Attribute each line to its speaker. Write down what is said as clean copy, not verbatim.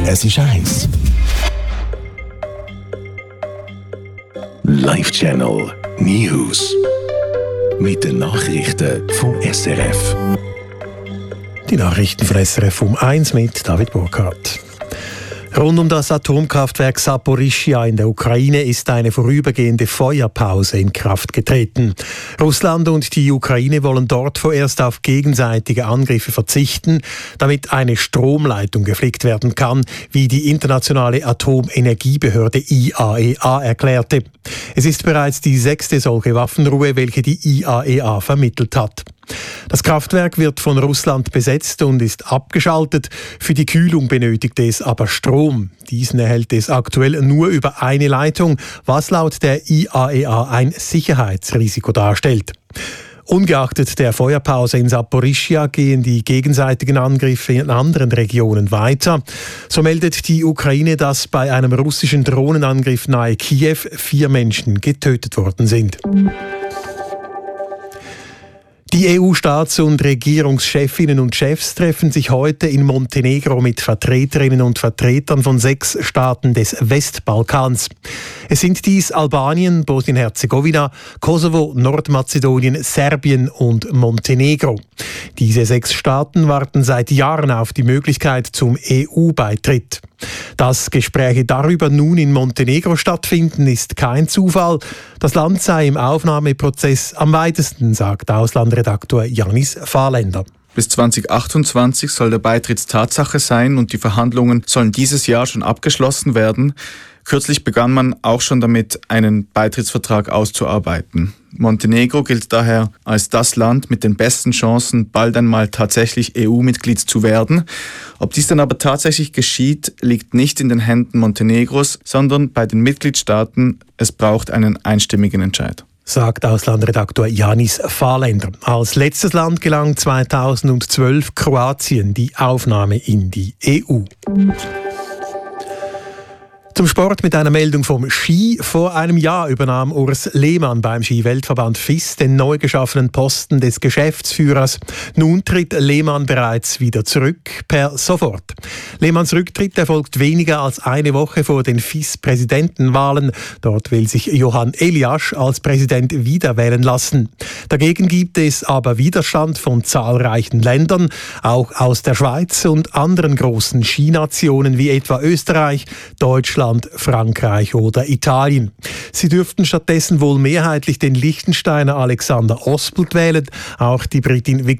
Speaker 1: Es ist heiß. Live Channel News. Mit den Nachrichten vom SRF.
Speaker 2: Die Nachrichten von SRF um 1 mit David Burkhardt. Rund um das Atomkraftwerk Saporischschja in der Ukraine ist eine vorübergehende Feuerpause in Kraft getreten. Russland und die Ukraine wollen dort vorerst auf gegenseitige Angriffe verzichten, damit eine Stromleitung geflickt werden kann, wie die internationale Atomenergiebehörde IAEA erklärte. Es ist bereits die 6. solche Waffenruhe, welche die IAEA vermittelt hat. Das Kraftwerk wird von Russland besetzt und ist abgeschaltet. Für die Kühlung benötigt es aber Strom. Diesen erhält es aktuell nur über eine Leitung, was laut der IAEA ein Sicherheitsrisiko darstellt. Ungeachtet der Feuerpause in Saporischschja gehen die gegenseitigen Angriffe in anderen Regionen weiter. So meldet die Ukraine, dass bei einem russischen Drohnenangriff nahe Kiew 4 Menschen getötet worden sind. Die EU-Staats- und Regierungschefinnen und Chefs treffen sich heute in Montenegro mit Vertreterinnen und Vertretern von 6 Staaten des Westbalkans. Es sind dies Albanien, Bosnien-Herzegowina, Kosovo, Nordmazedonien, Serbien und Montenegro. Diese 6 Staaten warten seit Jahren auf die Möglichkeit zum EU-Beitritt. Dass Gespräche darüber nun in Montenegro stattfinden, ist kein Zufall. Das Land sei im Aufnahmeprozess am weitesten, sagt Auslandredaktor Janis Fahrländer.
Speaker 3: Bis 2028 soll der Beitritt Tatsache sein und die Verhandlungen sollen dieses Jahr schon abgeschlossen werden. Kürzlich begann man auch schon damit, einen Beitrittsvertrag auszuarbeiten. Montenegro gilt daher als das Land mit den besten Chancen, bald einmal tatsächlich EU-Mitglied zu werden. Ob dies dann aber tatsächlich geschieht, liegt nicht in den Händen Montenegros, sondern bei den Mitgliedstaaten. Es braucht einen einstimmigen Entscheid,
Speaker 2: sagt Auslandredaktor Janis Fahrländer. Als letztes Land gelang 2012 Kroatien die Aufnahme in die EU. Zum Sport mit einer Meldung vom Ski. Vor einem Jahr übernahm Urs Lehmann beim Ski-Weltverband FIS den neu geschaffenen Posten des Geschäftsführers. Nun tritt Lehmann bereits wieder zurück, per sofort. Lehmanns Rücktritt erfolgt weniger als eine Woche vor den FIS-Präsidentenwahlen. Dort will sich Johann Eliasch als Präsident wiederwählen lassen. Dagegen gibt es aber Widerstand von zahlreichen Ländern, auch aus der Schweiz und anderen großen Skinationen wie etwa Österreich, Deutschland, Frankreich oder Italien. Sie dürften stattdessen wohl mehrheitlich den Liechtensteiner Alexander Ospelt wählen. Auch die Britin